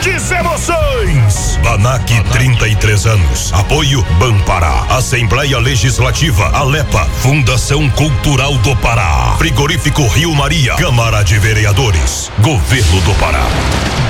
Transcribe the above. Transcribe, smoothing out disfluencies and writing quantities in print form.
grandes emoções. Banac, 33 anos. Apoio Banpará, Assembleia Legislativa, Alepa, Fundação Cultural do Pará, Frigorífico Rio Maria, Câmara de Vereadores, Governo do Pará.